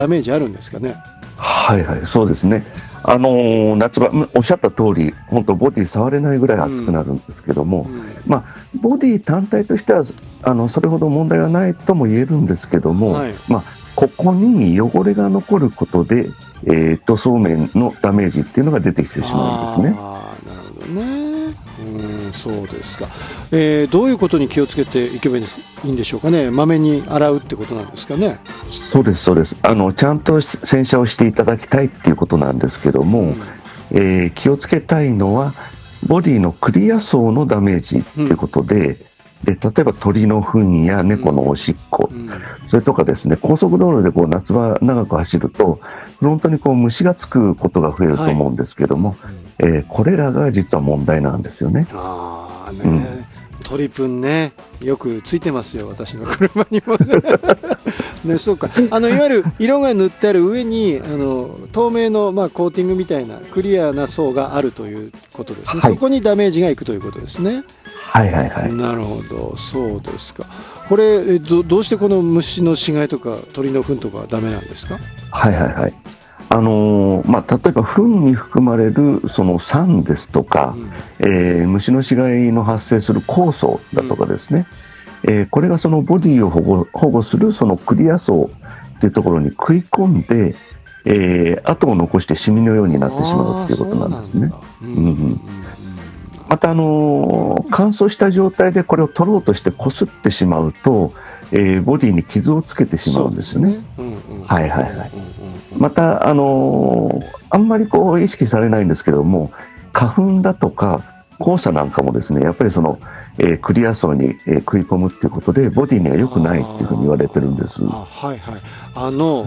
ダメージあるんですかね。 はいはい、そうですね。夏場、おっしゃった通り、本当ボディ触れないぐらい熱くなるんですけども、まあ、ボディ単体としてはそれほど問題はないとも言えるんですけども、 はい、 まあ、ここに汚れが残ることで、塗装面のダメージっていうのが出てきてしまうんですね。 ああ、なるほどね。そうですか。どういうことに気をつけていけばいいんでしょうかね。まめに洗うってことなんですかね。 そうですそうです。ちゃんと洗車をしていただきたいっていうことなんですけども、気をつけたいのはボディのクリア層のダメージっていうことで、例えば鳥の糞や猫のおしっこ、それとかですね、高速道路でこう夏場長く走るとフロントにこう虫がつくことが増えると思うんですけども、これらが実は問題なんですよね。 鳥糞ね、よくついてますよ、私の車にもね。そうか、いわゆる色が塗ってある上に透明の、コーティングみたいなクリアな層があるということですね、はい、そこにダメージがいくということですね。 はいはいはい。 なるほど、そうですか。これどうしてこの虫の死骸とか鳥の糞とかはダメなんですか。 はいはいはい。例えば糞に含まれるその酸ですとか、虫の死骸の発生する酵素だとかですね、これがそのボディを保護するそのクリア層っていうところに食い込んで、跡を残してシミのようになってしまうっていうことなんですね。また乾燥した状態でこれを取ろうとしてこすってしまうと、ボディに傷をつけてしまうんですね。はいはいはい。またあんまりこう意識されないんですけども、花粉だとか黄砂なんかもですね、やっぱりその、クリア層に、食い込むっていうことでボディには良くないっていうふうに言われてるんです。 はいはい。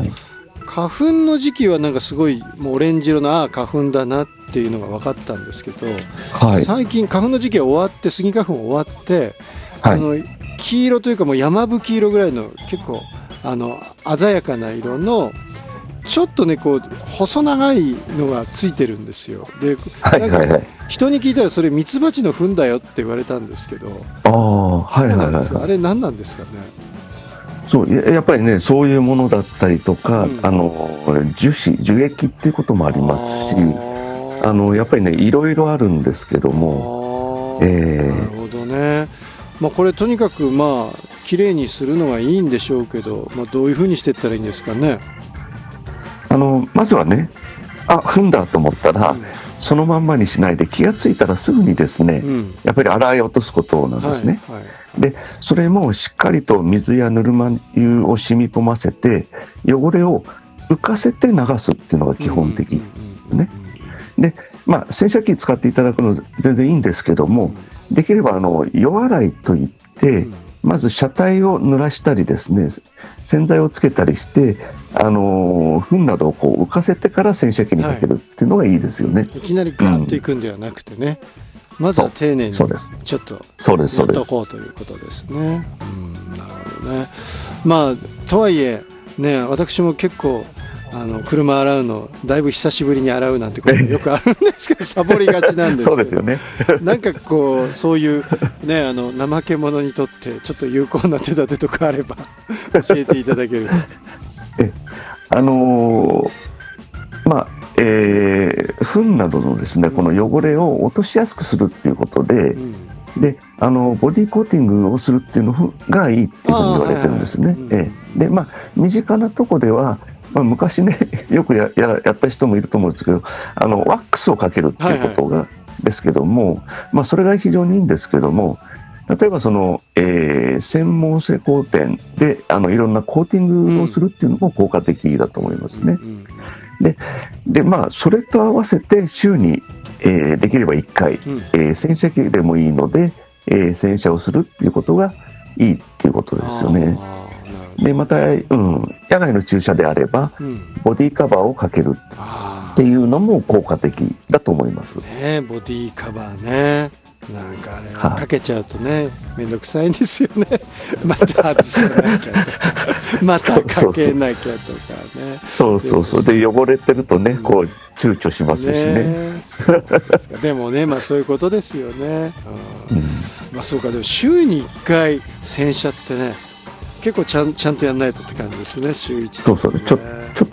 花粉の時期はなんかすごいもうオレンジ色の花粉だなっていうのが分かったんですけど、はい、最近花粉の時期は終わって、スギ花粉終わって、はい、黄色というかもう山吹色ぐらいの結構鮮やかな色のちょっとねこう細長いのがついてるんですよ。で、なんか人に聞いたらそれミツバチの糞だよって言われたんですけど、あれ何なんですかね。 そうやっぱりね、そういうものだったりとか、樹液っていうこともありますし、やっぱりねいろいろあるんですけども、 なるほどね。これとにかくきれいにするのがいいんでしょうけど、どういうふうにしていったらいいんですかね。 まずはね、糞だと思ったら、そのまんまにしないで気がついたらすぐにですね、やっぱり洗い落とすことなんですね。でそれもしっかりと水やぬるま湯を染み込ませて汚れを浮かせて流すっていうのが基本的ですね。で洗車機使っていただくの全然いいんですけども、できれば夜洗いといって、まず車体を濡らしたりですね、洗剤をつけたりして糞などをこう浮かせてから洗車機にかけるっていうのがいいですよね。 いきなりガーッといくんではなくてね、まずは丁寧にちょっとやっとこうということですね。なるほどね。とはいえね、私も結構車洗うのだいぶ久しぶりに洗うなんてことよくあるんですけどサボりがちなんですけどそうですよね。 なんかこうそういうね怠け者にとってちょっと有効な手立てとかあれば教えていただけると。 糞などのですね、この汚れを落としやすくするっていうことで、ボディコーティングをするっていうのがいいっていうふうに言われてるんですね。で身近なとこでは、昔ねよくやった人もいると思うんですけど、ワックスをかけるっていうことが、ですけども、それが非常にいいんですけども、例えばその、専門施工店でいろんなコーティングをするっていうのも効果的だと思いますね。でそれと合わせて週に、できれば1回、洗車機でもいいので、洗車をするっていうことがいいっていうことですよね。でまた、野外の駐車であれば、ボディカバーをかけるっていうのも効果的だと思います。 ボディカバーね、なんかあれかけちゃうとねめんどくさいんですよね。また外さなきゃとかまたかけなきゃとかね。 そうで汚れてるとね、こう躊躇しますしね。 そうですか。でもねそういうことですよね。そうか。でも週に1回洗車ってね結構ちゃんとやんないとって感じですね、週1、ね、 そうそう、ちょっ